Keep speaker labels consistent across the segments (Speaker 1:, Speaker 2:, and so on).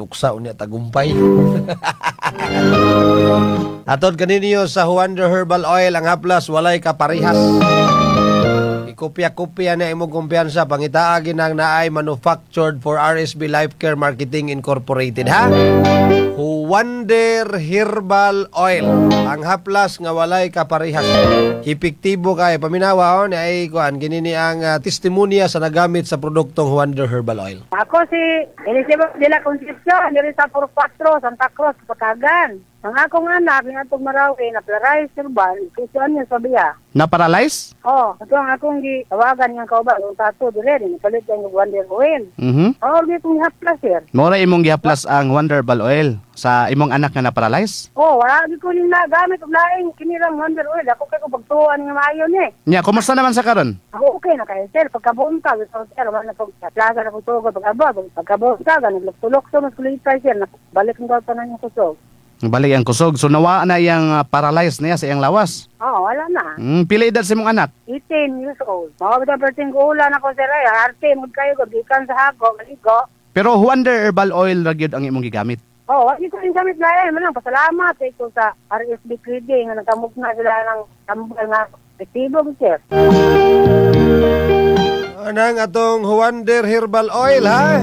Speaker 1: luksa unya tagumpay. Atod kaninyo sa Wonder Herbal Oil ang haplas walay kaparihas. Ikopya-kopya na imong kumpiyansa pangitaagi nang naay manufactured for RSB Life Care Marketing Incorporated ha. Wonder Herbal Oil ang haplas nga walay kaparihas. Epektibo kay paminawa ni ay kuan kinini ang testimonya sa nagamit sa produktong Wonder Herbal Oil.
Speaker 2: Ako si Eliseo de la Concepcion, diri sa 44 Santa Cruz, Pakagan. Ang akong anak, nga itong Marawi, na-paralyze herbal, kusuan niya sa biya.
Speaker 3: Na-paralyze?
Speaker 2: Ito ang akong tawagan nga kauban, yung tato, dire, palit yung Wonder Oil. Di itong haplas, sir.
Speaker 3: Mora imong gihaplas ang Wonder Herbal Oil sa imong anak nga na-paralyze?
Speaker 2: Wala di ko yung nagamit og laing kinirang Wonder Oil. Ako kayo pagtuan nga maayon eh.
Speaker 3: Nya, kumusta naman sa karon?
Speaker 2: Ako okay na kayo, sir. Pagkabuntag, sir, wala na sa plaza na pagtugod, pagkabuntag, naglukso-lukso, mas kulitay, sir, balik ng gawta na yung kusog.
Speaker 3: Balik ang kusog. So nawa na yung paralyzed niya sa iyang lawas?
Speaker 2: Wala na.
Speaker 3: Pila edad sa imong anak?
Speaker 2: 18 years old. Mga berting ulan ako, sir, ay arte, mo kayo, gikan sa hako, maligo.
Speaker 3: Pero Wonder Herbal Oil ra gyud ang imong gigamit?
Speaker 2: Hindi ko rin gamit na yan. Pasalamat ito sa RSB Trading na nagkamugna sila ng tambal na epektibo, sir.
Speaker 1: Anang atong Wonder Herbal Oil ha?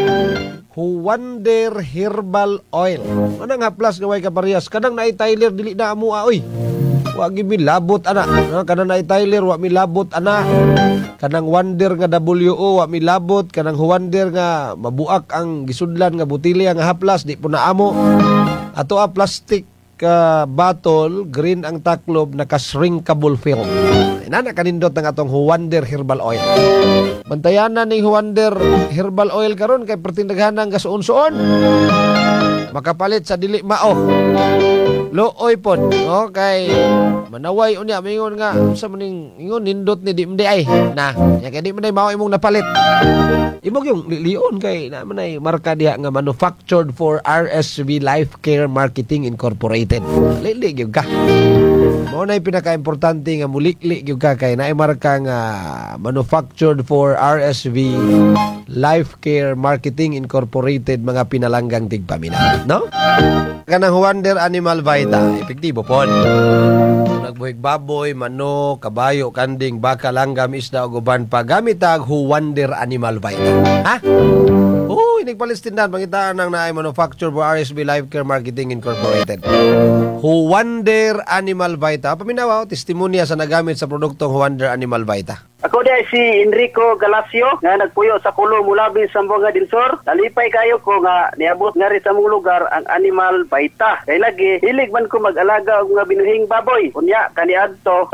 Speaker 1: Wonder Herbal Oil. Anang haplas nga way kaparehas. Kanang naay Tyler dili na amo oy. Wa gi milabot ana. Kanang naay Tyler wa milabot ana. Kanang Wonder nga WO wa milabot. Kanang Wonder nga mabuak ang gisudlan nga butilya nga haplas di po na amo. Ato a plastic bottle, green ang taklob, naka-shrinkable film. Inana kanindot ng atong Wonder Herbal Oil. Bantayanan ni Wonder Herbal Oil karon kay pertindaghanang gasuon-suon. Makapalit sa dili mao. Looy pod, kay manaway unya mingon nga sa maning ingon nindot ni di mday ay. Na, nya kay di mday mao imong napalit. Imong yung lion kay na manay marka diha nga manufactured for RSB Life Care Marketing Incorporated. Lili gyud ka. Mao nay pinaka-importante nga mulikli gyud ka kay naay marka nga manufactured for RSB Life Care Marketing Incorporated, mga pinalanggang tigpamina, no? Kanang Wonder Animal Vita, epektibo po. Nagbuhig baboy, manok, kabayo, kanding, baka, langgam, isda o guban pa gamit ang Wonder Animal Vita. Ha? Nagpalistindan pangitaan ng naay manufacturer for RSB Life Care Marketing Incorporated. Wonder Animal Vita. Paminawa, testimonya sa nagamit sa produktong Wonder Animal Vita.
Speaker 4: Ako di si Enrico Galacio nga nagpuyo sa Kulo Mulabi sa Sambuanga del Sur. Nalipay kayo ko nga niabot nga rin sa mong lugar ang Animal Vita. Kay lagi hilig man ko mag-alaga og mga binuhing baboy. Unya kaniadto